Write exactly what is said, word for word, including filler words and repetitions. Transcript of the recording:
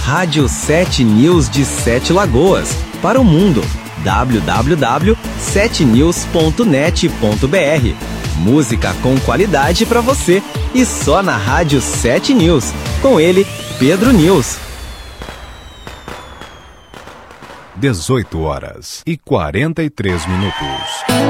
Rádio sete News de Sete Lagoas, para o mundo. w w w ponto sete news ponto net ponto b r. Música com qualidade para você e só na Rádio sete News. Com ele, Pedro News. dezoito horas e quarenta e três minutos.